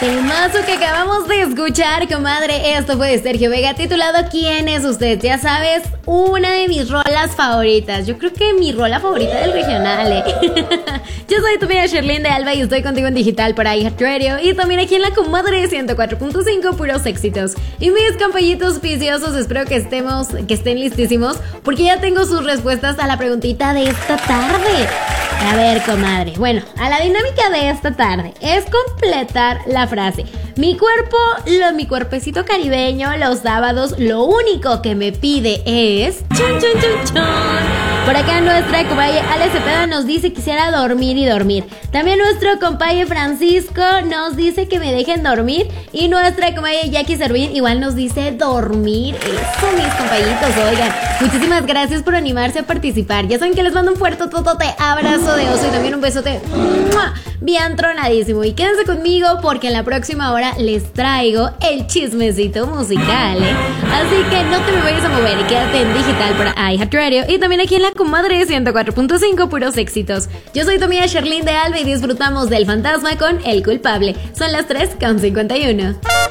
Temazo que acabamos de escuchar, comadre. Esto fue de Sergio Vega, titulado ¿Quién es usted? Ya sabes, una de mis rolas favoritas. Yo creo que mi rola favorita del regional, Yo soy tu amiga Sherlyn de Alba y estoy contigo en digital por iHeartRadio y también aquí en la comadre 104.5, puros éxitos. Y mis compañitos viciosos, espero que estén listísimos, porque ya tengo sus respuestas a la preguntita de esta tarde. A ver, comadre. Bueno, a la dinámica de esta tarde es completar la frase. Mi cuerpecito caribeño los sábados lo único que me pide es... ¡Chun, chun, chun, chun! Por acá nuestra compañera Ale Cepeda nos dice quisiera dormir y dormir. También nuestro compañero Francisco nos dice que me dejen dormir. Y nuestra compañera Jackie Servín igual nos dice dormir. Eso, mis compañitos, oigan. Muchísimas gracias por animarse a participar. Ya saben que les mando un fuerte totote abrazo de oso y también un besote bien tronadísimo. Y quédense conmigo porque en la próxima hora les traigo el chismecito musical, Así que no te me vayas a mover y quédate en digital por iHeartRadio y también aquí en la comadre 104.5, puros éxitos. Yo soy tu amiga Sherlyn de Alba y disfrutamos del fantasma con El Culpable. Son las 3:51.